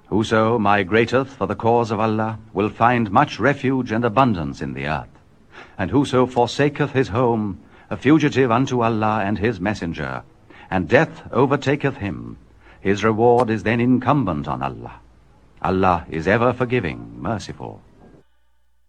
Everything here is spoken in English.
Whoso migrateth for the cause of Allah will find much refuge and abundance in the earth. And whoso forsaketh his home, a fugitive unto Allah and his messenger, and death overtaketh him, his reward is then incumbent on Allah. Allah is ever forgiving, merciful.